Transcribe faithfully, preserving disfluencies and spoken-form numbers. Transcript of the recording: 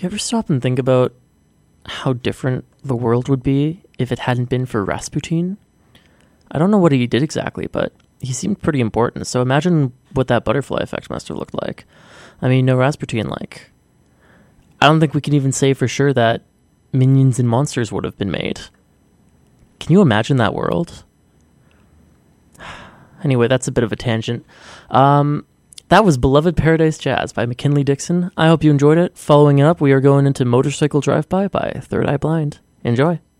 You ever stop and think about how different the world would be if it hadn't been for Rasputin? I don't know what he did exactly, but he seemed pretty important. So imagine what that butterfly effect must have looked like. I mean, no Rasputin, like, I don't think we can even say for sure that Minions and Monsters would have been made. Can you imagine that world? Anyway, that's a bit of a tangent. Um, that was Beloved Paradise Jazz by McKinley Dixon. I hope you enjoyed it. Following it up, we are going into Motorcycle Drive-By by Third Eye Blind. Enjoy.